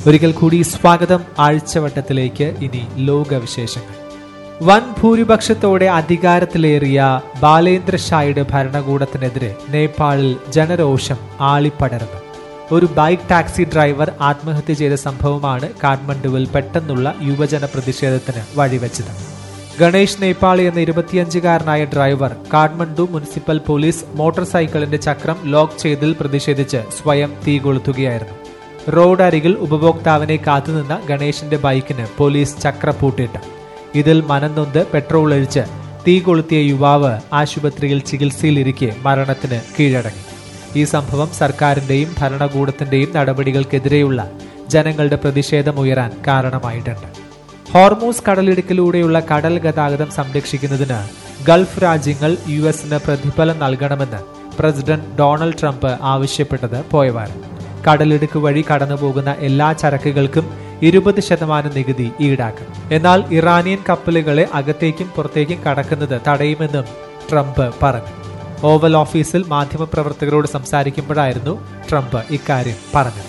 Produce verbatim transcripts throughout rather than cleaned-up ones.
ഒരിക്കൽ കൂടി സ്വാഗതം ആഴ്ചവട്ടത്തിലേക്ക്. ഇനി ലോകവിശേഷങ്ങൾ. വൻ ഭൂരിപക്ഷത്തോടെ അധികാരത്തിലേറിയ ബാലേന്ദ്ര ഷായുടെ ഭരണകൂടത്തിനെതിരെ നേപ്പാളിൽ ജനരോഷം ആളിപ്പടർന്നു. ഒരു ബൈക്ക് ടാക്സി ഡ്രൈവർ ആത്മഹത്യ ചെയ്ത സംഭവമാണ് കാഠ്മണ്ഡുവിൽ പെട്ടെന്നുള്ള യുവജന പ്രതിഷേധത്തിന് വഴിവെച്ചത്. ഗണേഷ് നേപ്പാളി എന്ന ഇരുപത്തിയഞ്ചുകാരനായ driver Kathmandu municipal police motor സൈക്കിളിന്റെ ചക്രം ലോക്ക് ചെയ്തതിൽ പ്രതിഷേധിച്ച് സ്വയം തീ കൊളുത്തുകയായിരുന്നു. റോഡ് അരികിൽ ഉപഭോക്താവിനെ കാത്തുനിന്ന ഗണേഷിന്റെ ബൈക്കിന് പോലീസ് ചക്രപ്പൂട്ടിട്ടു. ഇതിൽ മനംനൊന്ത് പെട്രോൾ ഒഴിച്ച് തീ കൊളുത്തിയ യുവാവ് ആശുപത്രിയിൽ ചികിത്സയിലിരിക്കെ മരണത്തിന് കീഴടങ്ങി. ഈ സംഭവം സർക്കാരിന്റെയും ഭരണകൂടത്തിന്റെയും നടപടികൾക്കെതിരെയുള്ള ജനങ്ങളുടെ പ്രതിഷേധമുയരാൻ കാരണമായിട്ടുണ്ട്. ഹോർമൂസ് കടലിടുക്കിലൂടെയുള്ള കടൽ ഗതാഗതം സംരക്ഷിക്കുന്നതിന് ഗൾഫ് രാജ്യങ്ങൾ യു എസിന് പ്രതിഫലം നൽകണമെന്ന് പ്രസിഡന്റ് ഡൊണാൾഡ് ട്രംപ് ആവശ്യപ്പെട്ടത് പോയവാരം. കടലിടുക്ക് വഴി കടന്നുപോകുന്ന എല്ലാ ചരക്കുകൾക്കും ഇരുപത് ശതമാനം നികുതി ഈടാക്കും. എന്നാൽ ഇറാനിയൻ കപ്പലുകളെ അകത്തേക്കും പുറത്തേക്കും കടക്കുന്നത് തടയുമെന്നും ട്രംപ് പറഞ്ഞു. ഓവൽ ഓഫീസിൽ മാധ്യമപ്രവർത്തകരോട് സംസാരിക്കുമ്പോഴായിരുന്നു ട്രംപ് ഇക്കാര്യം പറഞ്ഞത്.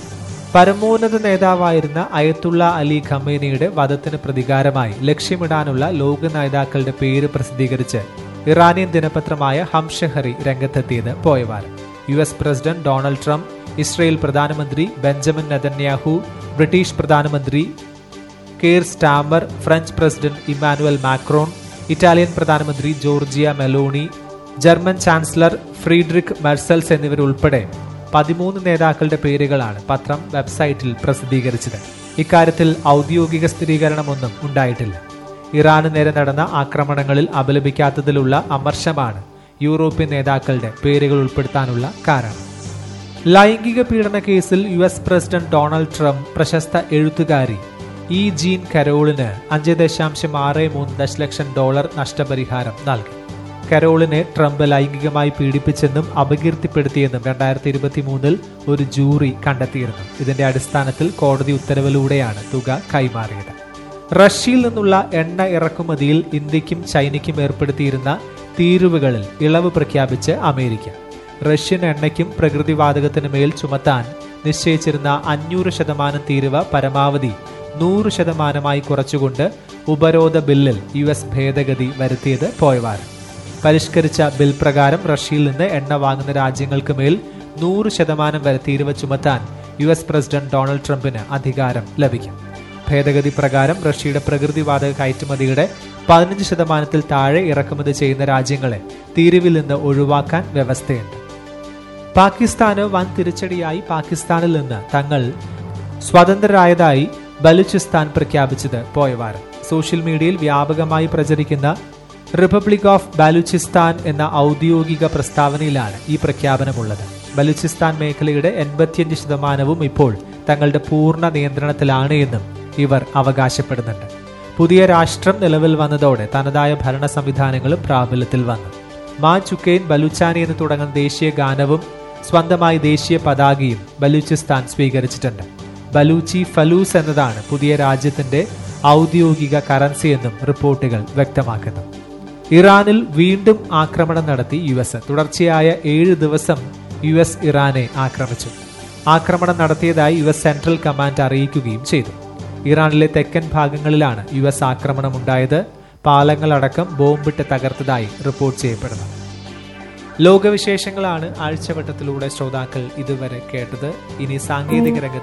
പരമോന്നത നേതാവായിരുന്ന അയത്തുള്ള അലി ഖമേനിയുടെ വധത്തിന് പ്രതികാരമായി ലക്ഷ്യമിടാനുള്ള ലോക നേതാക്കളുടെ പേര് പ്രസിദ്ധീകരിച്ച് ഇറാനിയൻ ദിനപത്രമായ ഹംഷഹറി രംഗത്തെത്തിയത് പോയവാരം. U S president Donald Trump, Israel പ്രധാനമന്ത്രി ബെഞ്ചമിൻ നെതന്യാഹു, ബ്രിട്ടീഷ് പ്രധാനമന്ത്രി care Starmer, French president Emmanuel Macron, Italian പ്രധാനമന്ത്രി ജോർജിയ മെലോണി, ജർമ്മൻ ചാൻസലർ ഫ്രീഡറിക് മെർസൽസ് എന്നിവരുൾപ്പെടെ പതിമൂന്ന് നേതാക്കളുടെ പേരുകളാണ് പത്രം വെബ്സൈറ്റിൽ പ്രസിദ്ധീകരിച്ചത്. ഇക്കാര്യത്തിൽ ഔദ്യോഗിക സ്ഥിരീകരണമൊന്നും ഉണ്ടായിട്ടില്ല. ഇറാന് നേരെ നടന്ന ആക്രമണങ്ങളിൽ അപലപിക്കാത്തതിലുള്ള അമർഷമാണ് യൂറോപ്യൻ നേതാക്കളുടെ പേരുകൾ ഉൾപ്പെടുത്താനുള്ള കാരണം. ലൈംഗിക പീഡന കേസിൽ U S president Donald Trump പ്രശസ്ത എഴുത്തുകാരി ഇ ജീൻ കരോളിന് അഞ്ച് ദശാംശം ആറ് മൂന്ന് ദശലക്ഷം ഡോളർ നഷ്ടപരിഹാരം നൽകി. കരോളിനെ ട്രംപ് ലൈംഗികമായി പീഡിപ്പിച്ചെന്നും അപകീർത്തിപ്പെടുത്തിയെന്നും രണ്ടായിരത്തി ഇരുപത്തി മൂന്നിൽ ഒരു ജൂറി കണ്ടെത്തിയിരുന്നു. ഇതിന്റെ അടിസ്ഥാനത്തിൽ കോടതി ഉത്തരവിലൂടെയാണ് തുക കൈമാറിയത്. റഷ്യയിൽ നിന്നുള്ള എണ്ണ ഇറക്കുമതിയിൽ ഇന്ത്യക്കും ചൈനയ്ക്കും ഏർപ്പെടുത്തിയിരുന്ന തീരുവകളിൽ ഇളവ് പ്രഖ്യാപിച്ച് അമേരിക്ക. റഷ്യൻ എണ്ണയ്ക്കും പ്രകൃതിവാതകത്തിനു മേൽ ചുമത്താൻ നിശ്ചയിച്ചിരുന്ന അഞ്ഞൂറ് ശതമാനം തീരുവ പരമാവധി നൂറ് ശതമാനമായി കുറച്ചുകൊണ്ട് ഉപരോധ ബില്ലിൽ യു എസ് ഭേദഗതി വരുത്തിയത് പോയവാരം. പരിഷ്കരിച്ച ബിൽ പ്രകാരം റഷ്യയിൽ നിന്ന് എണ്ണ വാങ്ങുന്ന രാജ്യങ്ങൾക്ക് മേൽ നൂറ് ശതമാനം വരെ തീരുവ ചുമത്താൻ യു എസ് പ്രസിഡന്റ് ഡൊണാൾഡ് ട്രംപിന് അധികാരം ലഭിക്കും. ഭേദഗതി പ്രകാരം റഷ്യയുടെ പ്രകൃതിവാതക കയറ്റുമതിയുടെ പതിനഞ്ച് ശതമാനത്തിൽ താഴെ ഇറക്കുമതി ചെയ്യുന്ന രാജ്യങ്ങളെ തീരുവിൽ നിന്ന് ഒഴിവാക്കാൻ വ്യവസ്ഥയുണ്ട്. പാകിസ്ഥാന് വൻ തിരിച്ചടിയായി പാകിസ്ഥാനിൽ നിന്ന് തങ്ങൾ സ്വതന്ത്രരായതായി ബലൂചിസ്ഥാൻ പ്രഖ്യാപിച്ചത് പോയവാരം. സോഷ്യൽ മീഡിയയിൽ വ്യാപകമായി പ്രചരിക്കുന്ന റിപ്പബ്ലിക് ഓഫ് ബലൂചിസ്ഥാൻ എന്ന ഔദ്യോഗിക പ്രസ്താവനയിലാണ് ഈ പ്രഖ്യാപനമുള്ളത്. ബലൂചിസ്ഥാൻ മേഖലയുടെ എൺപത്തിയഞ്ച് ശതമാനവും ഇപ്പോൾ തങ്ങളുടെ പൂർണ്ണ നിയന്ത്രണത്തിലാണ് എന്നും ഇവർ അവകാശപ്പെടുന്നുണ്ട്. പുതിയ രാഷ്ട്രം നിലവിൽ വന്നതോടെ തനതായ ഭരണ സംവിധാനങ്ങളും പ്രാബല്യത്തിൽ വന്നു. മാ ചുക്കൈൻ ബലൂച്ചാനി എന്ന് തുടങ്ങുന്ന ദേശീയ ഗാനവും സ്വന്തമായി ദേശീയ പതാകയും ബലൂചിസ്ഥാൻ സ്വീകരിച്ചിട്ടുണ്ട്. ബലൂച്ചി ഫലൂസ് എന്നതാണ് പുതിയ രാജ്യത്തിന്റെ ഔദ്യോഗിക കറൻസി എന്നും റിപ്പോർട്ടുകൾ വ്യക്തമാക്കുന്നു. ഇറാനിൽ വീണ്ടും ആക്രമണം നടത്തി യു എസ്. തുടർച്ചയായ ഏഴ് ദിവസം യു എസ് ഇറാനെ ആക്രമിച്ചു. ആക്രമണം നടത്തിയതായി യു എസ് സെൻട്രൽ കമാൻഡ് അറിയിക്കുകയും ചെയ്തു. ഇറാനിലെ തെക്കൻ ഭാഗങ്ങളിലാണ് യു എസ് ആക്രമണം ഉണ്ടായത്. പാലങ്ങളടക്കം ബോംബിട്ട് തകർത്തതായി റിപ്പോർട്ട് ചെയ്യപ്പെടുന്നു. ലോകവിശേഷങ്ങളാണ് ആഴ്ചവട്ടത്തിലൂടെ ശ്രോതാക്കൾ ഇതുവരെ കേട്ടത്. ഇനി സാങ്കേതിക രംഗത്ത്